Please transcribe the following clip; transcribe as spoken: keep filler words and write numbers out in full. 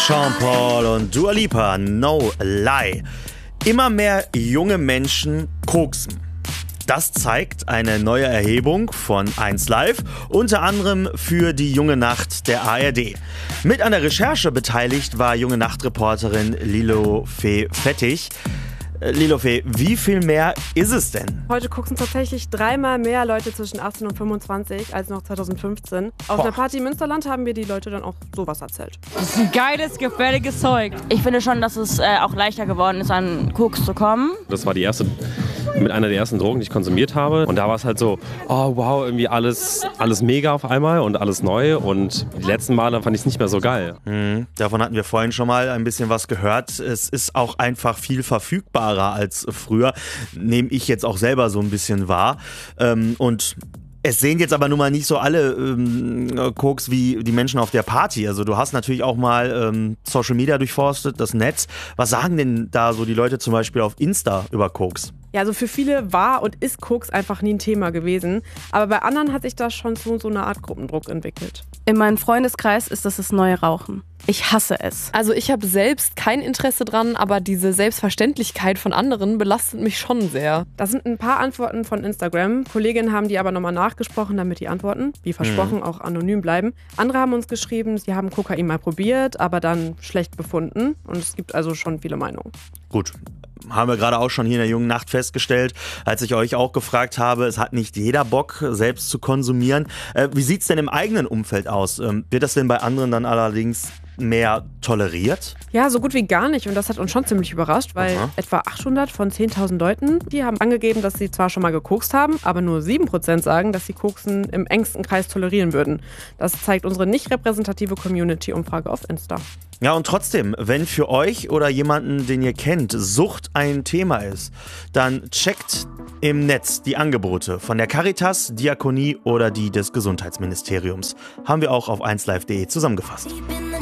Sean Paul und Dua Lipa, No Lie. Immer mehr junge Menschen koksen. Das zeigt eine neue Erhebung von eins Live, unter anderem für die Junge Nacht der A R D. Mit an der Recherche beteiligt war Junge Nacht-Reporterin Lilofee Fettig. Äh, Lilofee, wie viel mehr ist es denn? Heute gucken tatsächlich dreimal mehr Leute zwischen achtzehn und fünfundzwanzig als noch zwanzig fünfzehn. Auf Boah. der Party im Münsterland haben mir die Leute dann auch sowas erzählt. Das ist ein geiles, gefährliches Zeug. Ich finde schon, dass es äh, auch leichter geworden ist, an Koks zu kommen. Das war die erste, mit einer der ersten Drogen, die ich konsumiert habe. Und da war es halt so, oh wow, irgendwie alles, alles mega auf einmal und alles neu. Und die letzten Male fand ich es nicht mehr so geil. Mhm, davon hatten wir vorhin schon mal ein bisschen was gehört. Es ist auch einfach viel verfügbarer als früher. Nehme ich jetzt auch selber so ein bisschen wahr. Ähm, und es sehen jetzt aber nun mal nicht so alle ähm, Koks wie die Menschen auf der Party. Also du hast natürlich auch mal ähm, Social Media durchforstet, das Netz. Was sagen denn da so die Leute zum Beispiel auf Insta über Koks? Ja, also für viele war und ist Koks einfach nie ein Thema gewesen. Aber bei anderen hat sich da schon so, so eine Art Gruppendruck entwickelt. In meinem Freundeskreis ist das das neue Rauchen. Ich hasse es. Also ich habe selbst kein Interesse dran, aber diese Selbstverständlichkeit von anderen belastet mich schon sehr. Das sind ein paar Antworten von Instagram. Kolleginnen haben die aber nochmal nachgesprochen, damit die Antworten, wie versprochen, mhm. auch anonym bleiben. Andere haben uns geschrieben, sie haben Kokain mal probiert, aber dann schlecht befunden. Und es gibt also schon viele Meinungen. Gut. Haben wir gerade auch schon hier in der Jungen Nacht festgestellt, als ich euch auch gefragt habe, es hat nicht jeder Bock, selbst zu konsumieren. Äh, wie sieht es denn im eigenen Umfeld aus? Ähm, wird das denn bei anderen dann allerdings mehr toleriert? Ja, so gut wie gar nicht. Und das hat uns schon ziemlich überrascht, weil Aha. etwa achthundert von zehntausend Leuten, die haben angegeben, dass sie zwar schon mal gekokst haben, aber nur sieben Prozent sagen, dass sie Koksen im engsten Kreis tolerieren würden. Das zeigt unsere nicht repräsentative Community-Umfrage auf Insta. Ja, und trotzdem, wenn für euch oder jemanden, den ihr kennt, Sucht ein Thema ist, dann checkt im Netz die Angebote von der Caritas, Diakonie oder die des Gesundheitsministeriums. Haben wir auch auf eins live punkt de zusammengefasst.